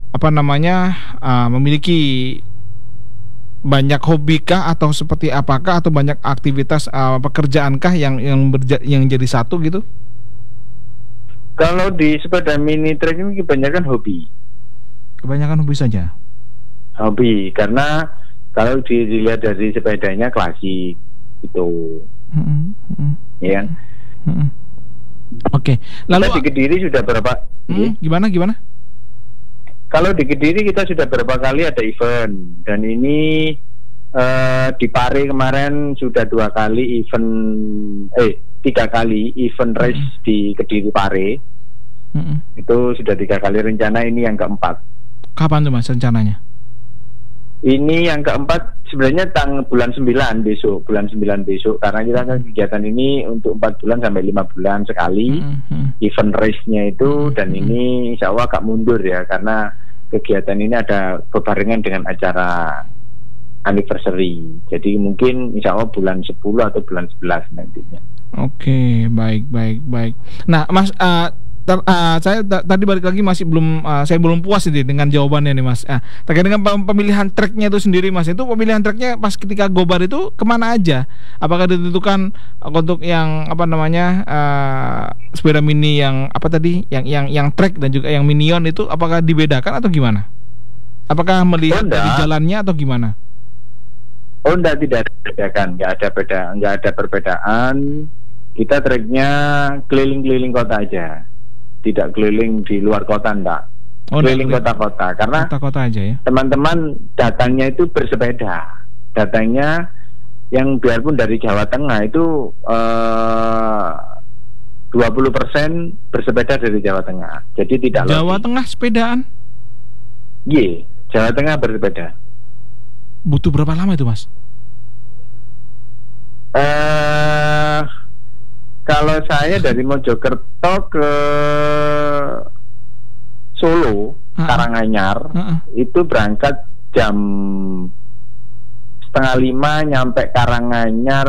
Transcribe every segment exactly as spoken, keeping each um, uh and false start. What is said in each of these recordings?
apa namanya uh, memiliki banyak hobi kah atau seperti apakah, atau banyak aktivitas uh, pekerjaankah yang yang berja- yang jadi satu gitu? Kalau di sepeda mini trek ini kebanyakan hobi. Kebanyakan hobi saja. Hobi, karena kalau dilihat dari sepedanya klasik gitu. Mm-hmm. Ya. Mm-hmm. Oke. Okay. Lalu kita di Kediri sudah berapa? Mm, gimana gimana? Kalau di Kediri kita sudah berapa kali ada event, dan ini uh, di Pare kemarin sudah dua kali event, eh tiga kali event race mm-hmm. di Kediri Pare. Mm-hmm. Itu sudah tiga kali, rencana ini yang keempat. Kapan tuh Mas rencananya? Ini yang keempat sebenarnya tang bulan sembilan besok, bulan sembilan besok, karena kita kan kegiatan ini untuk empat bulan sampai lima bulan sekali mm-hmm. event race-nya itu, dan mm-hmm. ini insya Allah agak mundur ya, karena kegiatan ini ada berbarengan dengan acara anniversary, jadi mungkin insya Allah bulan sepuluh atau bulan sebelas nantinya. Oke, baik baik baik. Nah Mas, uh, ter, uh, saya t- tadi balik lagi masih belum uh, saya belum puas ini dengan jawabannya nih Mas. Uh, terkait dengan pemilihan tracknya itu sendiri Mas, itu pemilihan tracknya pas ketika gobar itu kemana aja? Apakah ditentukan uh, untuk yang apa namanya uh, sepeda mini yang apa tadi, yang yang yang track dan juga yang minion itu, apakah dibedakan atau gimana? Apakah melihat oh, dari jalannya atau gimana? Oh enggak, tidak dibedakan, nggak ada beda, nggak ada perbedaan. Kita treknya keliling-keliling kota aja, tidak keliling di luar kota, enggak. Oh, keliling kota-kota, karena kota-kota aja ya. Teman-teman datangnya itu bersepeda, datangnya yang biarpun dari Jawa Tengah itu eh, dua puluh persen bersepeda dari Jawa Tengah, jadi tidak. Jawa lebih. Tengah sepedaan? Iya, Jawa Tengah bersepeda. Butuh berapa lama itu Mas? Eh, kalau saya dari Mojokerto ke Solo, uh-uh. Karanganyar, uh-uh. itu berangkat jam setengah lima, nyampe Karanganyar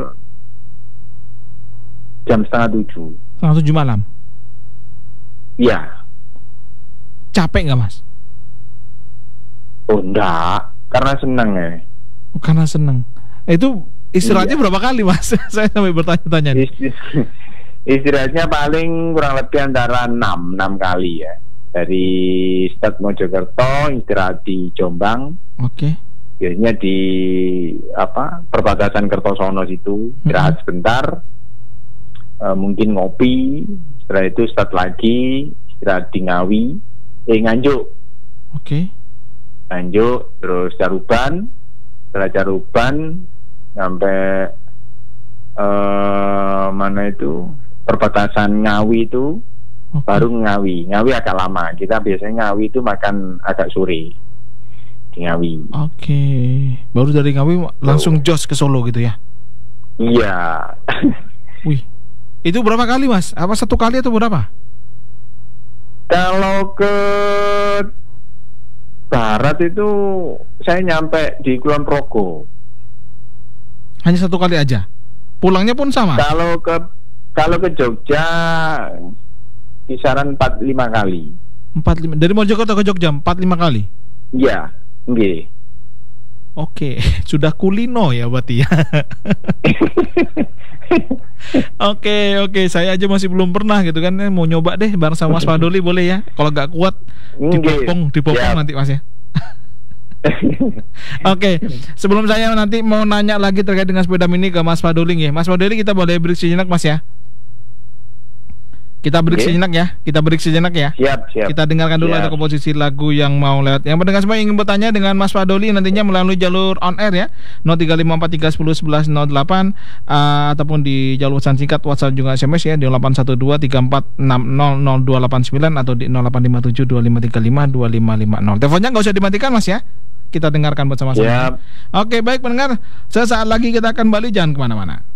jam setengah tujuh. Setengah tujuh malam? Iya. Capek nggak Mas? Oh enggak, karena senang ya. Oh, karena senang. Itu istirahatnya iya. berapa kali Mas? Saya sampai bertanya-tanya nih. Istirahatnya paling kurang lebih antara enam kali ya. Dari start Mojokerto istirahat di Jombang. Oke. Okay. Biasanya di apa perbatasan Kertosono situ istirahat mm-hmm. sebentar, e, mungkin ngopi. Setelah itu start lagi istirahat di Ngawi, eh Nganjuk. Oke. Okay. Nganjuk, terus Caruban. Setelah Caruban sampai uh, mana itu perbatasan Ngawi itu, okay. baru Ngawi. Ngawi agak lama. Kita biasanya Ngawi itu makan agak sore di Ngawi. Oke. Okay. Baru dari Ngawi langsung jos ke Solo gitu ya? Iya. Wih, itu berapa kali Mas? Apa satu kali atau berapa? Kalau ke barat itu saya nyampe di Kulon Progo. Hanya satu kali aja. Pulangnya pun sama. Kalau ke kalau ke Jogja kisaran empat lima kali. empat lima dari Mojokerto ke Jogja empat lima kali. Iya, nggih. Oke, sudah kulino ya berarti ya. Oke, oke, saya aja masih belum pernah gitu kan. Mau nyoba deh bareng sama Mas Fadoli boleh ya. Kalau nggak kuat dipopong, dipopong nanti Mas ya. Oke, okay. Sebelum saya nanti mau nanya lagi terkait dengan sepeda mini ke Mas Fadoli ya. Mas Fadoli, kita boleh break sejenak Mas ya. Kita break okay. sejenak ya. Kita break sejenak ya. Siap, siap. Kita dengarkan dulu siap. Ada komposisi lagu yang mau lewat. Yang pendengar semua ingin bertanya dengan Mas Fadoli nantinya melalui jalur on air ya. nol tiga lima empat tiga satu nol satu nol delapan uh, ataupun di jalur pesan singkat WhatsApp juga S M S ya di nol delapan satu dua tiga empat enam nol nol dua delapan sembilan atau di nol delapan lima tujuh dua lima tiga lima dua lima lima nol. Teleponnya enggak usah dimatikan Mas ya. Kita dengarkan bersama-sama. Oke, baik pendengar, sesaat lagi kita akan kembali, jangan kemana-mana.